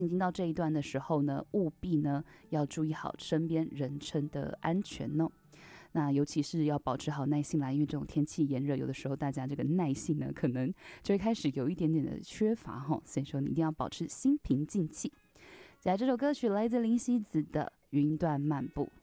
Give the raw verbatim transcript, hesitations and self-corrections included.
你听到这一段的时候呢，务必呢要注意好身边人称的安全哦。那尤其是要保持好耐性啦，因为这种天气炎热，有的时候大家这个耐性呢，可能就会开始有一点点的缺乏哈，所以说你一定要保持心平静气。接下来这首歌曲来自林夕子的《云端漫步》。